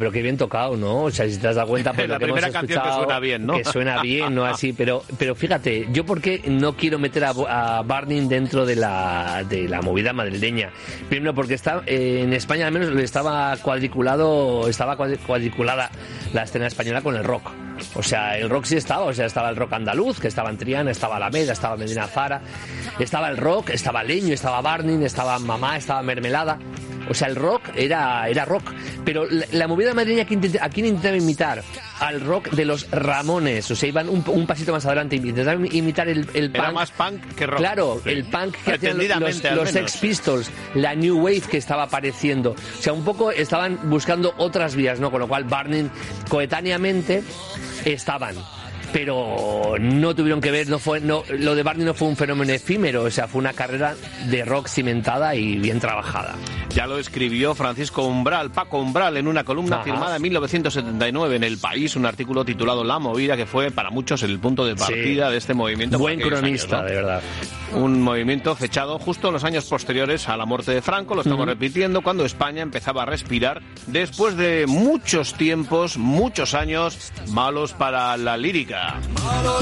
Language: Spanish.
pero qué bien tocado, ¿no? O sea, si te has dado cuenta... Pues la primera canción que suena bien, ¿no? Que suena bien, ¿no? Así, pero fíjate, yo porque no quiero meter a Burning dentro de la movida madrileña. Primero porque en España al menos estaba cuadriculada la escena española con el rock. O sea, el rock sí estaba, estaba el rock andaluz, que estaba en Triana, estaba Alameda, estaba Medina Zara, estaba el rock, estaba Leño, estaba Burning, estaba Mamá, estaba Mermelada. O sea, el rock era rock. Pero la movida madrileña ¿a quién intentaba imitar? Al rock de los Ramones. O sea, iban un pasito más adelante. Intentaban imitar el punk. Era más punk que rock. Claro, sí. El punk que hacían los Sex Pistols, la New Wave que estaba apareciendo. O sea, un poco estaban buscando otras vías, ¿no? Con lo cual, Burning coetáneamente estaban. Pero no tuvieron que ver, lo de Burning no fue un fenómeno efímero, o sea, fue una carrera de rock cimentada y bien trabajada. Ya lo escribió Francisco Umbral, Paco Umbral, en una columna firmada en 1979 en El País, un artículo titulado La Movida, que fue para muchos el punto de partida de este movimiento. Buen cronista, años, ¿no? De verdad. Un movimiento fechado justo en los años posteriores a la muerte de Franco, lo estamos repitiendo, cuando España empezaba a respirar después de muchos tiempos, muchos años malos para la lírica.